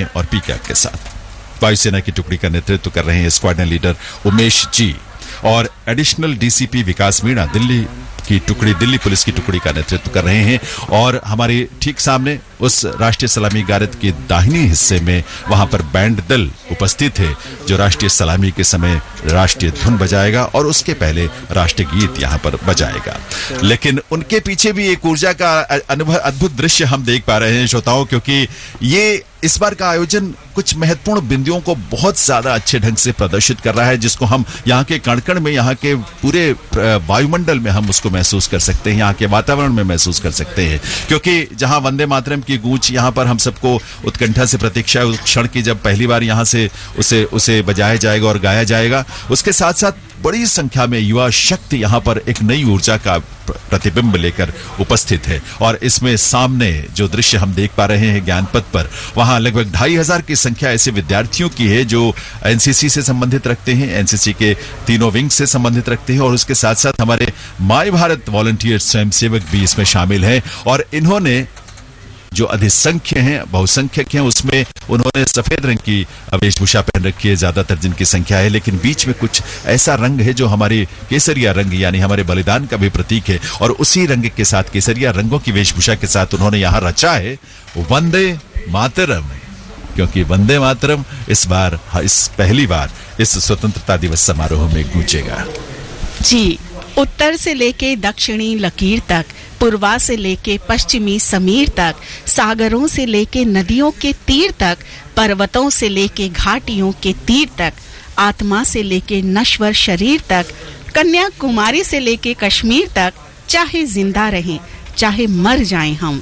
हैं और पीकैक के साथ। वायुसेना की टुकड़ी का नेतृत्व कर रहे हैं स्क्वाड्रन लीडर उमेश जी और एडिशनल डीसीपी विकास मीणा दिल्ली पुलिस की टुकड़ी का नेतृत्व कर रहे हैं। और हमारे ठीक सामने उस राष्ट्रीय सलामी गारद के दाहिनी हिस्से में वहां पर बैंड दल उपस्थित है जो राष्ट्रीय सलामी के समय राष्ट्रीय धुन बजाएगा और उसके पहले राष्ट्रीय गीत यहां पर बजाएगा। लेकिन उनके पीछे भी एक ऊर्जा का अद्भुत दृश्य हम देख पा रहे हैं श्रोताओं, क्योंकि ये इस बार का आयोजन कुछ महत्वपूर्ण बिंदुओं को बहुत ज्यादा अच्छे ढंग से प्रदर्शित कर रहा है, जिसको हम यहाँ के कण-कण में, यहाँ के पूरे वायुमंडल में हम उसको महसूस कर सकते हैं, यहाँ के वातावरण में महसूस कर सकते हैं। क्योंकि जहां वंदे मातरम की गूंज यहाँ पर हम सबको उत्कंठा से प्रतीक्षा है उस क्षण की जब पहली बार यहाँ से उसे बजाया जाएगा और गाया जाएगा, उसके साथ साथ बड़ी संख्या में युवा शक्ति यहाँ पर एक नई ऊर्जा का प्रतिबिंब लेकर उपस्थित है। और इसमें सामने जो दृश्य हम देख पा रहे हैं ज्ञानपथ पर, वहां लगभग 2500 की संख्या ऐसे विद्यार्थियों की है जो एनसीसी से संबंधित रखते हैं, एनसीसी के तीनों विंग से संबंधित रखते हैं और उसके साथ साथ हमारे माय भारत वॉलंटियर स्वयंसेवक भी इसमें शामिल हैं। और इन्होंने जो अधिसंख्य हैं, बहुसंख्यक हैं, उसमें उन्होंने सफेद रंग की वेशभूषा पहन रखी है ज्यादातर जिनकी संख्या है, लेकिन बीच में कुछ ऐसा रंग है जो हमारे केसरिया रंग यानी हमारे बलिदान का भी प्रतीक है। और उसी रंग के साथ, केसरिया रंगों की वेशभूषा के साथ उन्होंने यहाँ रचा है वंदे मातरम, क्योंकि वंदे मातरम इस पहली बार इस स्वतंत्रता दिवस समारोह में गूंजेगा। जी, उत्तर से लेके दक्षिणी लकीर तक, पूर्वा से लेके पश्चिमी समीर तक, सागरों से लेके नदियों के तीर तक, पर्वतों से लेके घाटियों के तीर तक, आत्मा से लेके नश्वर शरीर तक, कन्याकुमारी से लेके कश्मीर तक, चाहे जिंदा रहें चाहे मर जाएं हम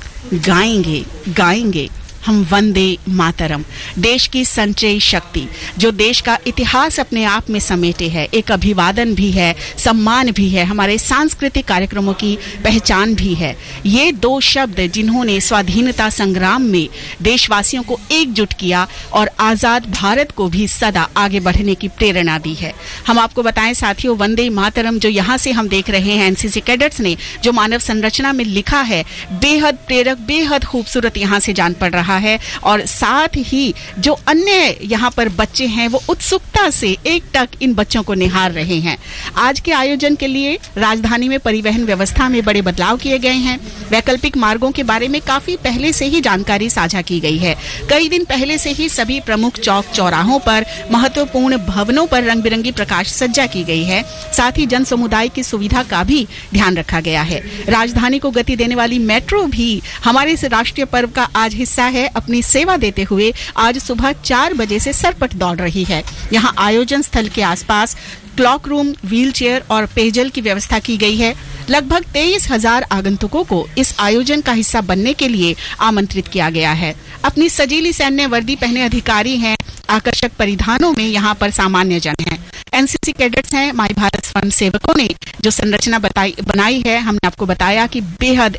गाएंगे हम वंदे मातरम। देश की संचयी शक्ति जो देश का इतिहास अपने आप में समेटे है, एक अभिवादन भी है, सम्मान भी है, हमारे सांस्कृतिक कार्यक्रमों की पहचान भी है। ये दो शब्द जिन्होंने स्वाधीनता संग्राम में देशवासियों को एकजुट किया और आजाद भारत को भी सदा आगे बढ़ने की प्रेरणा दी है। हम आपको बताएं साथियों, वंदे मातरम जो यहाँ से हम देख रहे हैं एनसीसी कैडेट्स ने जो मानव संरचना में लिखा है, बेहद प्रेरक, बेहद खूबसूरत यहाँ से जान पड़ रहा है। और साथ ही जो अन्य यहाँ पर बच्चे हैं वो उत्सुकता से एकटक इन बच्चों को निहार रहे हैं। आज के आयोजन के लिए राजधानी में परिवहन व्यवस्था में बड़े बदलाव किए गए हैं। वैकल्पिक मार्गों के बारे में काफी पहले से ही जानकारी साझा की गई है। कई दिन पहले से ही सभी प्रमुख चौक चौराहों पर, महत्वपूर्ण भवनों पर रंग बिरंगी प्रकाश सज्जा की गई है। साथ ही जन समुदाय की सुविधा का भी ध्यान रखा गया है। राजधानी को गति देने वाली मेट्रो भी हमारे इस राष्ट्रीय पर्व का आज हिस्सा है। अपनी सेवा देते हुए आज सुबह 4 बजे से सरपट दौड़ रही है। यहाँ आयोजन स्थल के आसपास क्लॉक रूम, व्हीलचेयर और पेयजल की व्यवस्था की गई है। लगभग 23,000 आगंतुकों को इस आयोजन का हिस्सा बनने के लिए आमंत्रित किया गया है। अपनी सजीली सैन्य वर्दी पहने अधिकारी हैं, आकर्षक परिधानों में यहाँ पर सामान्य जन हैं। एनसीसी कैडेट्स हैं, माय भारत स्वयं सेवकों ने जो संरचना बनाई है, हमने आपको बताया कि बेहद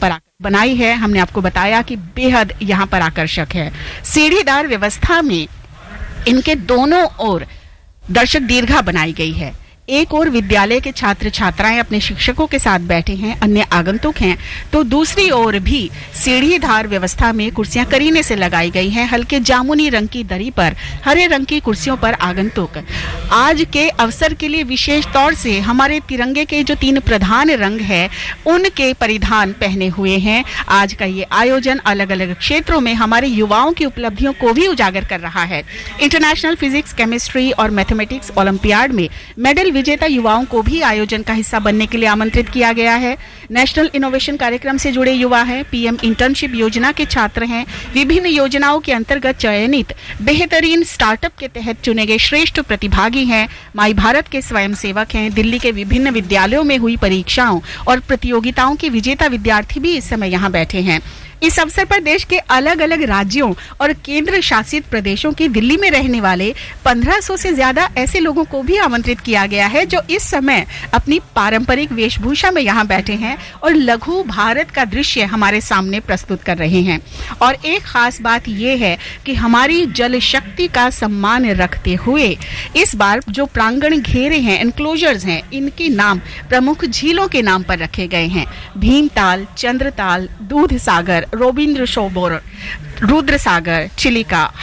यहाँ पर आकर्षक है। सीढ़ीदार व्यवस्था में इनके दोनों ओर दर्शक दीर्घा बनाई गई है। एक और विद्यालय के छात्र छात्राएं अपने शिक्षकों के साथ बैठे हैं, अन्य आगंतुक हैं, तो दूसरी ओर भी सीढ़ीदार व्यवस्था में कुर्सियां करीने से लगाई गई हैं। हल्के जामुनी रंग की दरी पर हरे रंग की कुर्सियों पर आगंतुक आज के अवसर के लिए विशेष तौर से हमारे तिरंगे के जो 3 प्रधान रंग है उनके परिधान पहने हुए हैं। आज का ये आयोजन अलग अलग क्षेत्रों में हमारे युवाओं की उपलब्धियों को भी उजागर कर रहा है। इंटरनेशनल फिजिक्स, केमिस्ट्री और मैथमेटिक्स ओलंपियाड में मेडल विजेता युवाओं को भी आयोजन का हिस्सा बनने के लिए आमंत्रित किया गया है। नेशनल इनोवेशन कार्यक्रम से जुड़े युवा हैं, पीएम इंटर्नशिप योजना के छात्र हैं, विभिन्न योजनाओं के अंतर्गत चयनित बेहतरीन स्टार्टअप के तहत चुने गए श्रेष्ठ प्रतिभागी हैं, माई भारत के स्वयंसेवक हैं, दिल्ली के विभिन्न विद्यालयों में हुई परीक्षाओं और प्रतियोगिताओं के विजेता विद्यार्थी भी इस समय यहाँ बैठे हैं। इस अवसर पर देश के अलग अलग राज्यों और केंद्र शासित प्रदेशों की दिल्ली में रहने वाले 1500 से ज्यादा ऐसे लोगों को भी आमंत्रित किया गया है जो इस समय अपनी पारंपरिक वेशभूषा में यहाँ बैठे हैं और लघु भारत का दृश्य हमारे सामने प्रस्तुत कर रहे हैं। और एक खास बात यह है कि हमारी जल शक्ति का सम्मान रखते हुए इस बार जो प्रांगण घेरे हैं, एनक्लोजर्स हैं, इनके नाम प्रमुख झीलों के नाम पर रखे गए हैं। भीमताल, चंद्रताल, दूधसागर, रोबिंद्र सरोवर, रुद्र सागर, चिलिका,